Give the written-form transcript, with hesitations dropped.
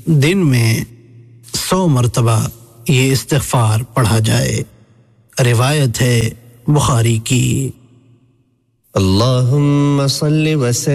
दिन में 100 मरतबा ये इस्तिग़फ़ार पढ़ा जाए। रिवायत है बुखारी की। अल्लाहुम्मा सल्लि व